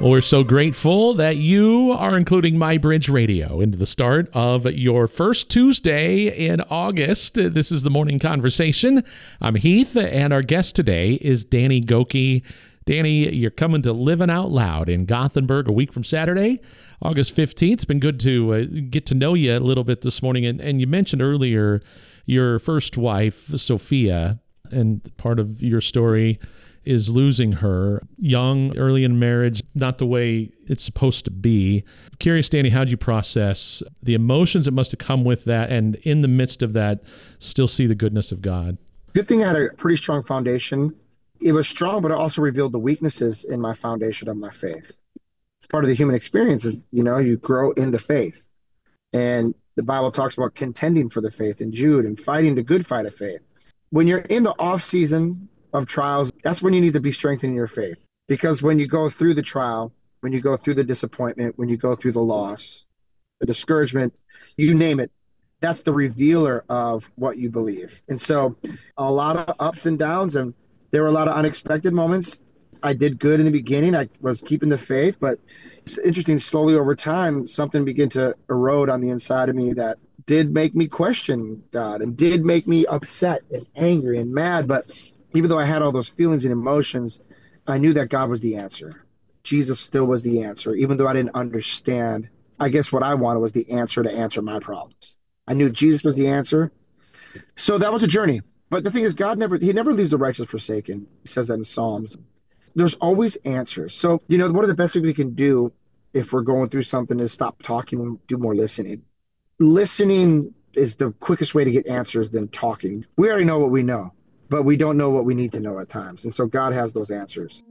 Well, we're so grateful that you are including MyBridge Radio into the start of your first Tuesday in August. This is the Morning Conversation. I'm Heath, and our guest today is Danny Gokey. Danny, you're coming to Living Out Loud in Gothenburg a week from Saturday, August 15th. It's been good to get to know you a little bit this morning. And you mentioned earlier your first wife, Sophia, and part of your story is losing her young, early in marriage, not the way it's supposed to be. Curious, Danny, how'd you process the emotions that must have come with that, and in the midst of that, still see the goodness of God? Good thing I had a pretty strong foundation. It was strong, but it also revealed the weaknesses in my foundation of my faith. It's part of the human experience is, you grow in the faith. And the Bible talks about contending for the faith in Jude and fighting the good fight of faith. When you're in the off season of trials, that's when you need to be strengthening your faith. Because when you go through the trial, when you go through the disappointment, when you go through the loss, the discouragement, you name it, that's the revealer of what you believe. And so a lot of ups and downs, and there were a lot of unexpected moments. I did good in the beginning. I was keeping the faith, but it's interesting, slowly over time, something began to erode on the inside of me that did make me question God and did make me upset and angry and mad. But even though I had all those feelings and emotions, I knew that God was the answer. Jesus still was the answer, even though I didn't understand. I guess what I wanted was the answer to answer my problems. I knew Jesus was the answer. So that was a journey. But the thing is, he never leaves the righteous forsaken. He says that in Psalms. There's always answers. So, one of the best things we can do if we're going through something is stop talking and do more listening. Listening is the quickest way to get answers than talking. We already know what we know, but we don't know what we need to know at times. And so God has those answers.